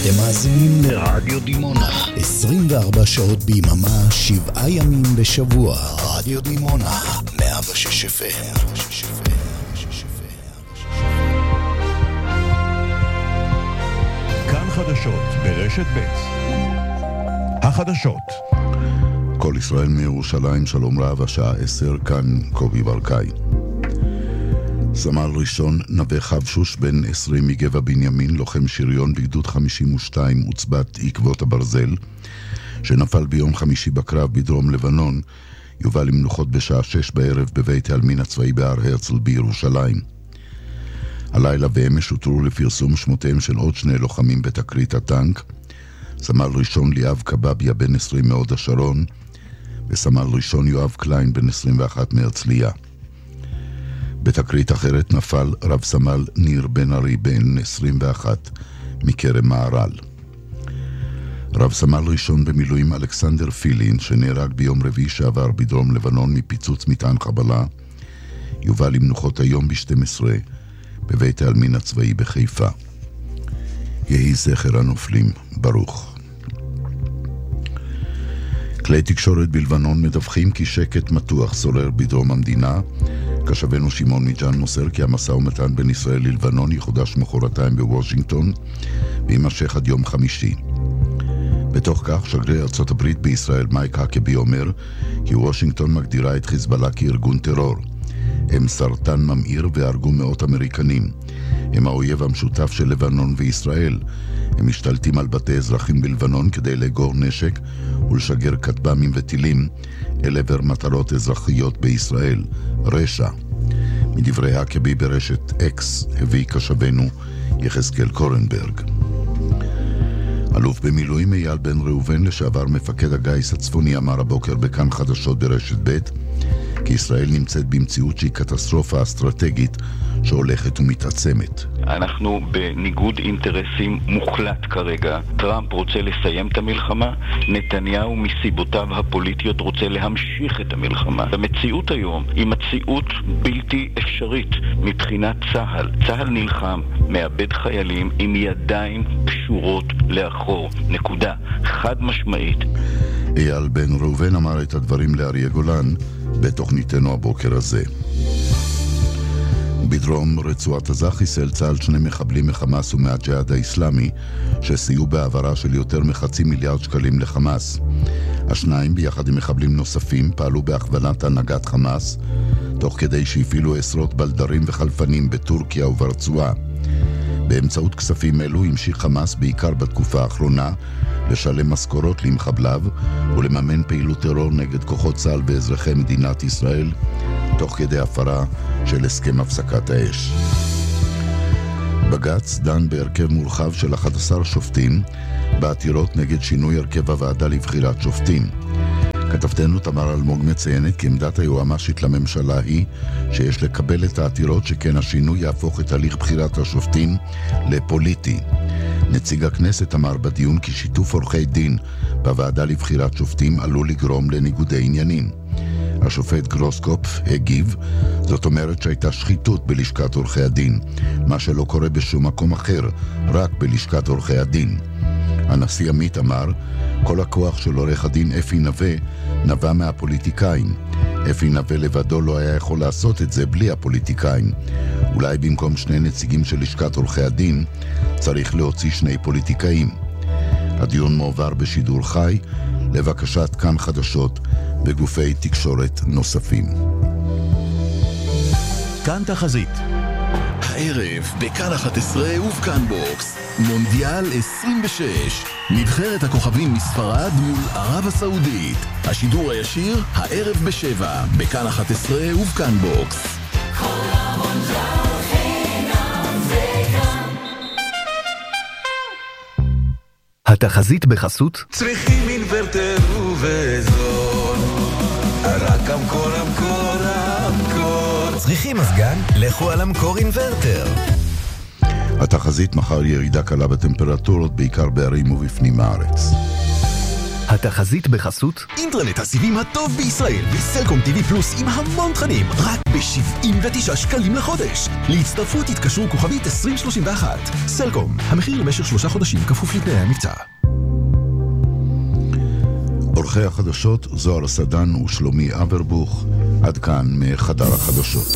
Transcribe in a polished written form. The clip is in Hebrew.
אתם מאזינים לרדיו דימונה 24 שעות ביממה, 7 ימים בשבוע. רדיו דימונה 106 FM. כאן חדשות ברשת ב'. החדשות. כל ישראל מירושלים, שלום רב, השעה 10, כאן קובי ברקאי. סמל ראשון נווה חבשוש בן 20 מגבע בנימין, לוחם שריון בגדוד 52 עוצבת עקבות הברזל, שנפל ביום חמישי בקרב בדרום לבנון, יובא למנוחות בשעה 6 בערב בבית העלמין הצבאי בהר הרצל בירושלים. הלילה ואמש הותרו לפרסום שמותיהם של עוד 2 לוחמים בתקרית הטנק, סמל ראשון ליאב קבביה בן 20 מהוד השרון, וסמל ראשון יואב קליין בן 21 מהרצליה. בתקרית אחרת נפל רב סמל ניר בן ארי בן 21 מכרם מהר"ל. רב סמל ראשון במילואים אלכסנדר פילין, שנהרג ביום רביעי שעבר בדרום לבנון מפיצוץ מטען חבלה, יובא למנוחות היום ב-12 בבית העלמין הצבאי בחיפה. יהי זכר הנופלים ברוך. כלי תקשורת בלבנון מדווחים כי שקט מתוח שורר בדרום המדינה. קשבנו שמעון מיג'אן מוסר כי המשא ומתן בין ישראל ללבנון יחודש מחרתיים בוושינגטון וימשך עד יום חמישי. בתוך כך שגריר ארצות הברית בישראל מייק האקבי אומר כי וושינגטון מגדירה את חיזבאללה כארגון טרור. הם סרטן ממאיר והרגו מאות אמריקנים. הם האויב המשותף של לבנון וישראל. הם משתלטים על בתי אזרחים בלבנון כדי לאגור נשק ולשגר כטב"מים וטילים אל עבר מטרות אזרחיות בישראל. רשע. מדברי האקבי ברשת אקס הביא קשבנו יחזקאל קורנברג. אלוף במילואים אייל בן ראובן, לשעבר מפקד הגיס הצפוני, אמר הבוקר בכאן חדשות ברשת ב' כי ישראל נמצאת במציאות שהיא קטסטרופה אסטרטגית שהולכת ומתעצמת. אנחנו בניגוד אינטרסים מוחלט כרגע. טראמפ רוצה לסיים את המלחמה, נתניהו מסיבותיו הפוליטיות רוצה להמשיך את המלחמה. המציאות היום היא מציאות בלתי אפשרית מבחינת צה"ל. צה"ל נלחם, מאבד חיילים עם ידיים קשורות לאחור. נקודה. חד משמעית. אייל בן ראובן אמר את הדברים לאריה גולן בתוכניתנו הבוקר הזה. בדרום רצועת עזה חיסל צה"ל 2 מחבלים מחמאס ומהג'יהאד האסלאמי שסייעו בהעברה של יותר מ500 מיליארד שקלים לחמאס. השניים ביחד עם מחבלים נוספים פעלו בהכוונת הנהגת חמאס תוך כדי שהפעילו עשרות בלדרים וחלפנים בטורקיה וברצועה. באמצעות כספים אלו המשיך חמאס בעיקר בתקופה האחרונה לשלם משכורות למחבליו ולממן פעילות טרור נגד כוחות צה"ל ואזרחי מדינת ישראל תוך כדי הפרה של הסכם הפסקת האש. בג"ץ דן בהרכב מורחב של 11 שופטים בעתירות נגד שינוי הרכב הוועדה לבחירת שופטים. כתבתנו תמר אלמוג מציינת כי עמדת היועמ"שית לממשלה היא שיש לקבל את העתירות שכן השינוי יהפוך את הליך בחירת השופטים לפוליטי. נציג הכנסת אמר בדיון כי שיתוף עורכי דין בוועדה לבחירת שופטים עלול לגרום לניגודי עניינים. השופט גרוסקופ הגיב, זאת אומרת שהייתה שחיתות בלשכת עורכי הדין, מה שלא קורה בשום מקום אחר, רק בלשכת עורכי הדין. הנשיא עמית אמר, כל הכוח של עורך הדין אפי נווה נבע מהפוליטיקאים. אפי נווה לבדו לא היה יכול לעשות את זה בלי הפוליטיקאים. אולי במקום 2 נציגים של לשכת עורכי הדין צריך להוציא 2 פוליטיקאים. הדיון מועבר בשידור חי לבקשת כאן חדשות וגופי תקשורת נוספים. כאן תחזית. הערב בכאן 11 ובכאן בוקס מונדיאל 26, נבחרת הכוכבים מספרד מול ערב הסעודית. השידור הישיר הערב ב7 בכאן 11 ובכאן בוקס. כל המונדיאל חינם וכאן. התחזית בחסות צריכים אינוורטר ובזול, רק המקור המקור המקור. צריכים מזגן? לכו על המקור אינוורטר. התחזית מחר ירידה קלה בטמפרטורות בעיקר בערים ובפנים הארץ. התחזית בחסות אינטרנט הסיבים הטוב בישראל וסלקום TV פלוס עם המון תכנים רק ב-79 שקלים לחודש. להצטרפות תתקשרו כוכבית 2031. סלקום, המחיר למשך 3 חודשים כפוף לתנאי המבצע. עורכי החדשות זוהר סדן ושלומי אברבוך, עד כאן מחדר החדשות.